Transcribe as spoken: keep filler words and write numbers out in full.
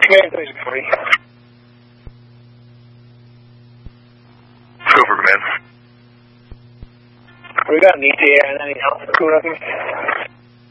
Command three six forty. Go for command. We got an E T A and any help? Cool, nothing.